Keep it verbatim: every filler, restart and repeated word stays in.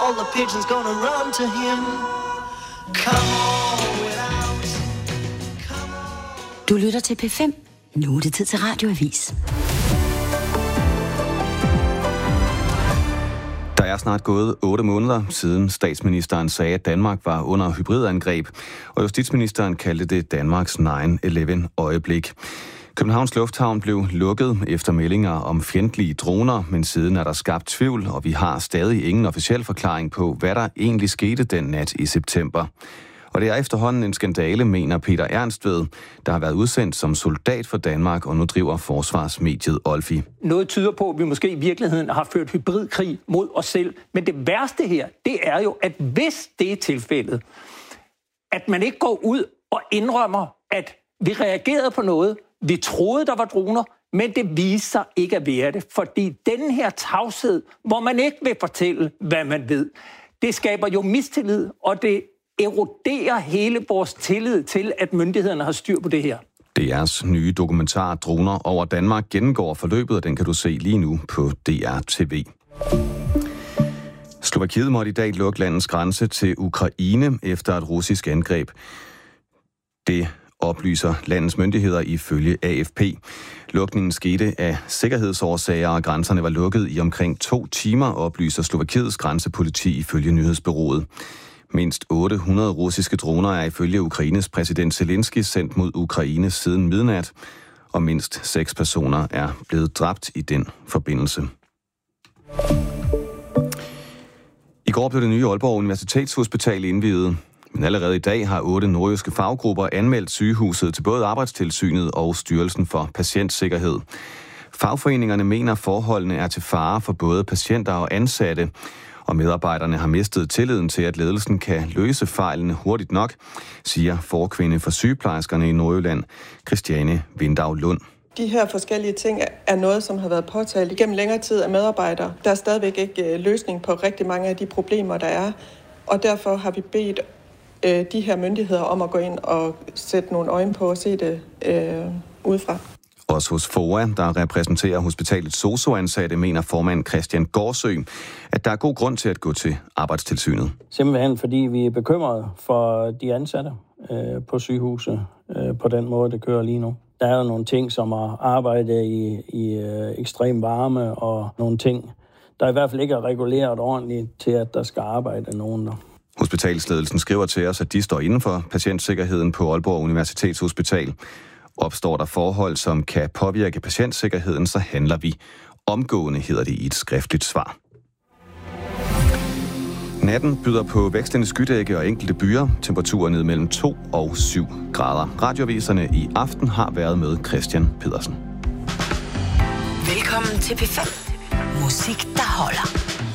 all the pigeons gonna run to him. Come on without, come on. Du lytter til P fem. Nu er det tid til Radioavis. Der er snart gået otte måneder siden statsministeren sagde, at Danmark var under hybridangreb, og justitsministeren kaldte det Danmarks nine eleven øjeblik. Københavns Lufthavn blev lukket efter meldinger om fjendtlige droner, men siden er der skabt tvivl, og vi har stadig ingen officiel forklaring på, hvad der egentlig skete den nat i september. Og det er efterhånden en skandale, mener Peter Ernstved, der har været udsendt som soldat for Danmark og nu driver forsvarsmediet Olfi. Noget tyder på, at vi måske i virkeligheden har ført hybridkrig mod os selv. Men det værste her, det er jo, at hvis det er tilfældet, at man ikke går ud og indrømmer, at vi reagerede på noget, vi troede, der var droner, men det viser sig ikke at være det. Fordi den her tavshed, hvor man ikke vil fortælle, hvad man ved, det skaber jo mistillid, og det eroderer hele vores tillid til, at myndighederne har styr på det her. D R's nye dokumentar Droner over Danmark gennemgår forløbet, og den kan du se lige nu på D R T V. Slovakiet måtte i dag lukke landets grænse til Ukraine efter et russisk angreb. Det oplyser landets myndigheder ifølge A F P. Lukningen skete af sikkerhedsårsager, og grænserne var lukket i omkring to timer, oplyser Slovakiets grænsepoliti ifølge nyhedsbureauet. Mindst otte hundrede russiske droner er ifølge Ukraines præsident Zelensky sendt mod Ukraine siden midnat, og mindst seks personer er blevet dræbt i den forbindelse. I går blev det nye Aalborg Universitetshospital indviet, men allerede i dag har otte nordjyske faggrupper anmeldt sygehuset til både Arbejdstilsynet og Styrelsen for Patientsikkerhed. Fagforeningerne mener, forholdene er til fare for både patienter og ansatte, og medarbejderne har mistet tilliden til, at ledelsen kan løse fejlene hurtigt nok, siger forkvinde for sygeplejerskerne i Nordjylland, Christiane Vindau Lund. De her forskellige ting er noget, som har været påtalt igennem længere tid af medarbejdere. Der er stadigvæk ikke løsning på rigtig mange af de problemer, der er, og derfor har vi bedt øh, de her myndigheder om at gå ind og sætte nogle øjne på og se det øh, udefra. Også hos F O A, der repræsenterer hospitalets sosu-ansatte, mener formand Christian Gårdsø, at der er god grund til at gå til Arbejdstilsynet. Simpelthen fordi vi er bekymrede for de ansatte øh, på sygehuset øh, på den måde, det kører lige nu. Der er jo nogle ting, som at arbejde i, i øh, ekstrem varme, og nogle ting, der i hvert fald ikke er reguleret ordentligt til, at der skal arbejde nogen der. Hospitalsledelsen skriver til os, at de står inden for patientsikkerheden på Aalborg Universitetshospital. Opstår der forhold, som kan påvirke patientsikkerheden, så handler vi omgående, hedder det i et skriftligt svar. Natten byder på vækstende skydække og enkelte byer. Temperaturer ned mellem to og syv grader. Radioaviserne i aften har været med Christian Pedersen. Velkommen til P fem. Musik, der holder.